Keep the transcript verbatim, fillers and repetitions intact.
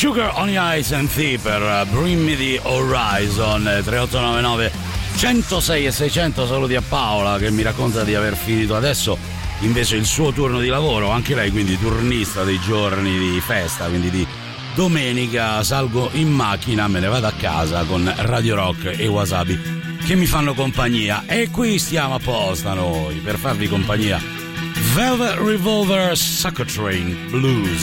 Sugar on Ice and Tea per Bring Me the Horizon. Tre otto nove nove centosei e seicento. Saluti a Paola che mi racconta di aver finito adesso invece il suo turno di lavoro, anche lei quindi turnista dei giorni di festa, quindi di domenica. Salgo in macchina, me ne vado a casa con Radio Rock e Wasabi che mi fanno compagnia, e qui stiamo apposta noi per farvi compagnia. Velvet Revolver, Sucker Train Blues.